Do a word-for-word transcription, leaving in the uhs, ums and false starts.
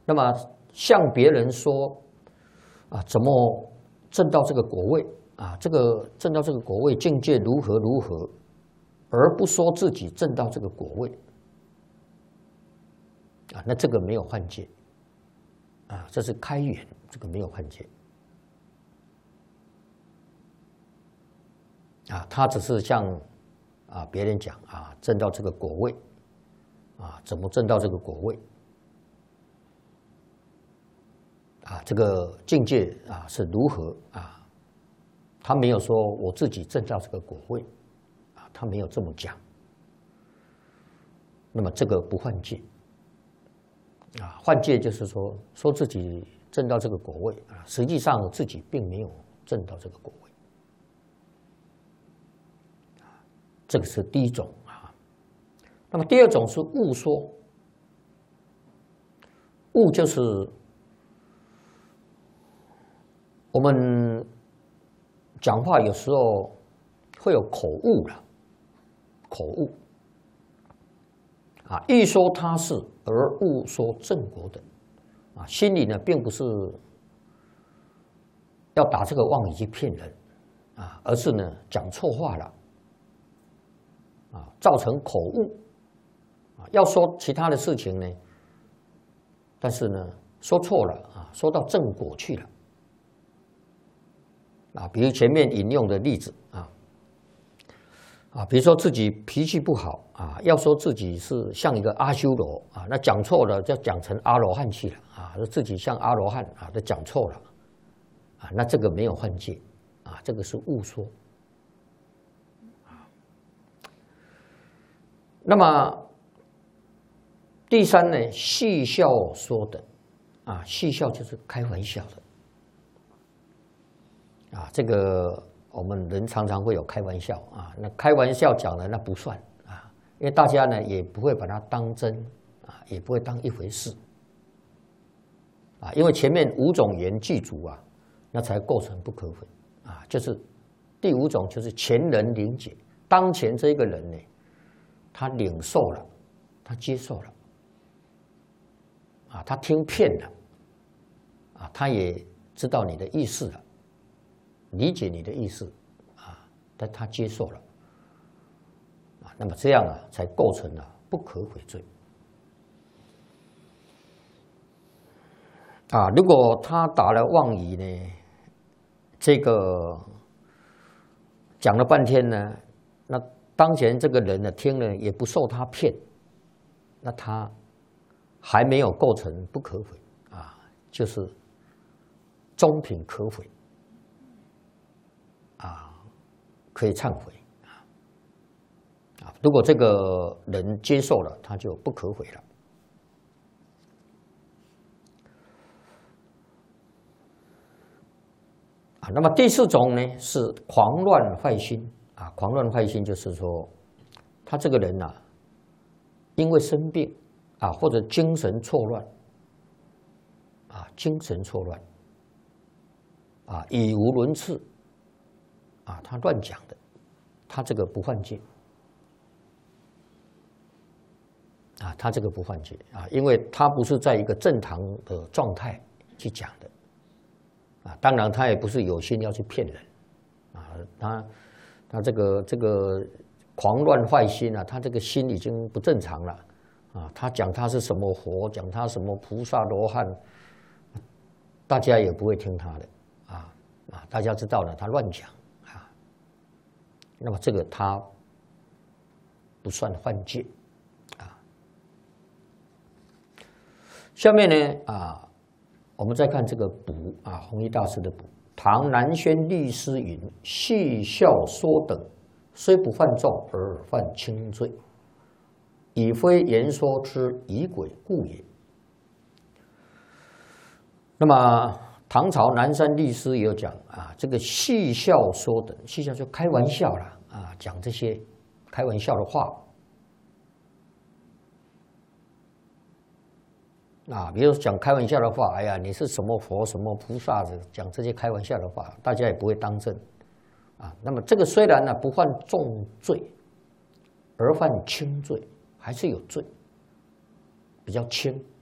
那么向别人说啊，怎么证到这个果位啊？这个证到这个果位境界如何如何，而不说自己证到这个果位啊，那这个没有幻界啊，这是开眼，这个没有幻界啊，他只是向啊别人讲啊，证到这个果位啊，怎么证到这个果位？啊，这个境界啊是如何啊？他没有说我自己证到这个果位啊，他没有这么讲。那么这个不幻界啊，幻界就是说说自己证到这个果位啊，实际上自己并没有证到这个果位。这个是第一种啊。那么第二种是误说，误就是我们讲话有时候会有口误了，口误啊，欲说他是而误说正果等啊，心里呢并不是要打这个妄语去骗人啊，而是呢讲错话了啊，造成口误啊，要说其他的事情呢，但是呢说错了啊，说到正果去了。啊，比如前面引用的例子啊，啊，比如说自己脾气不好啊，要说自己是像一个阿修罗啊，那讲错了就讲成阿罗汉去了啊，说自己像阿罗汉啊，都讲错了啊，那这个没有幻界啊，这个是误说啊。那么第三呢，戏笑说的啊，戏笑就是开玩笑的。啊，这个我们人常常会有开玩笑啊，那开玩笑讲的那不算啊，因为大家呢也不会把它当真啊，也不会当一回事啊，因为前面五种缘具足啊，那才构成不可毁啊，就是第五种就是前人领解，当前这个人呢，他领受了，他接受了啊，他听遍了啊，他也知道你的意思了。理解你的意思啊，但他接受了啊，那么这样啊，才构成了不可悔罪啊。如果他打了妄语呢，这个讲了半天呢，那当前这个人呢听了也不受他骗，那他还没有构成不可悔啊，就是中品可悔。啊，可以忏悔啊！啊，如果这个人接受了，他就不可悔了。啊，那么第四种呢是狂乱坏心啊，狂乱坏心就是说，他这个人呐、啊，因为生病啊，或者精神错乱啊，精神错乱啊，语无伦次。啊，他乱讲的，他这个不幻界啊，他这个不幻界啊，因为他不是在一个正常的状态去讲的啊，当然他也不是有心要去骗人啊，他他这个这个狂乱坏心啊，他这个心已经不正常了啊，他讲他是什么佛，讲他什么菩萨罗汉，大家也不会听他的啊啊，大家知道了，他乱讲。那么这个它不算幻界啊。下面呢啊，我们再看这个补啊，弘一大师的补。唐南轩律师云：戏笑说等，虽不犯重而犯轻罪，以非言说之疑鬼故也。那么唐朝南山律师也有讲啊，这个戏笑说等，戏笑就开玩笑啦啊，讲这些开玩笑的话啊，比如讲开玩笑的话，哎呀，你是什么佛什么菩萨子，讲这些开玩笑的话，大家也不会当真啊。那么这个虽然呢不犯重罪，而犯轻罪，还是有罪，比较轻。